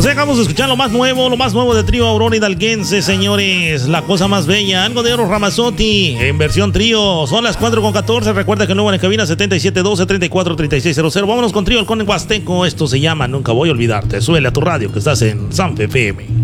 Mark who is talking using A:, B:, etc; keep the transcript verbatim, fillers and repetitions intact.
A: Pues acabamos de escuchar lo más nuevo, lo más nuevo de Trío Aurora Hidalguense, señores. La cosa más bella, algo de Eros Ramazzotti en versión trío. Son las cuatro con catorce. Recuerda que el nuevo en cabina setenta y siete doce, treinta y cuatro, treinta y seis cero cero. Vámonos con Trío El Con Huasteco. Esto se llama Nunca Voy a Olvidarte. Suele a tu radio que estás en San F M.